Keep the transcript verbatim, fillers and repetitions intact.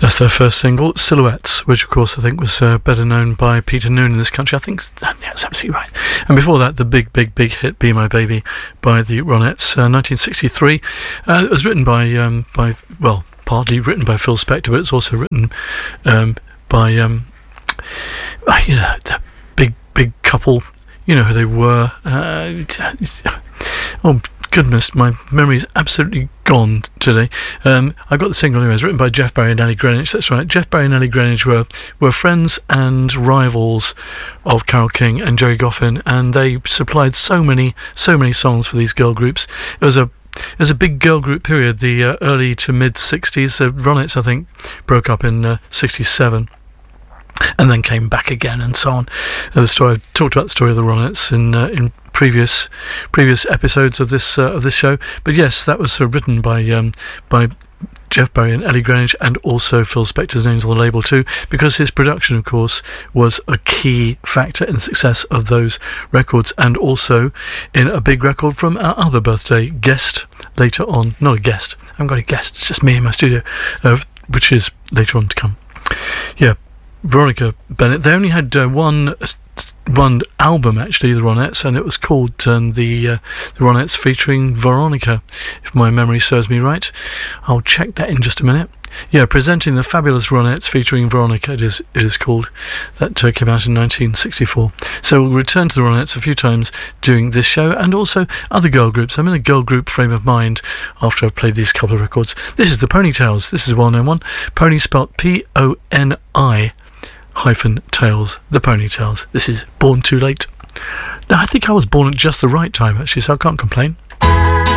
That's their first single, Silhouettes, which of course I think was uh, better known by Peter Noone in this country. I think that's absolutely right. And before that, the big, big, big hit, Be My Baby, by the Ronettes, uh, nineteen sixty-three. Uh, it was written by, um, by, well, partly written by Phil Spector, but it's also written um, by, um, you know, the big, big couple. You know who they were. Uh, oh, goodness, my memory is absolutely gone today. Um, I got the single anyway. It was written by Jeff Barry and Ellie Greenwich. That's right. Jeff Barry and Ellie Greenwich were, were friends and rivals of Carole King and Jerry Goffin, and they supplied so many, so many songs for these girl groups. It was a It was a big girl group period, the uh, early to mid-sixties. The Ronettes, I think, broke up in uh, sixty-seven. And then came back again, and so on. Uh, the story I've talked about the story of the Ronettes in uh, in previous previous episodes of this uh, of this show. But yes, that was uh, written by um, by Jeff Barry and Ellie Greenwich, and also Phil Spector's names on the label too, because his production, of course, was a key factor in the success of those records, and also in a big record from our other birthday guest later on. Not a guest. I haven't got a guest. It's just me in my studio, uh, which is later on to come. Yeah. Veronica Bennett. They only had uh, one one album, actually, the Ronettes, and it was called um, the uh, the Ronettes featuring Veronica, if my memory serves me right. I'll check that in just a minute. Yeah, Presenting the Fabulous Ronettes featuring Veronica, it is it is called. That uh, came out in nineteen sixty-four. So we'll return to the Ronettes a few times during this show, and also other girl groups. I'm in a girl group frame of mind after I've played these couple of records. This is the Ponytails. This is a well-known one. Pony spelt P O N I hyphen Tails, the Ponytails. This is Born Too Late. Now, I think I was born at just the right time, actually, so I can't complain.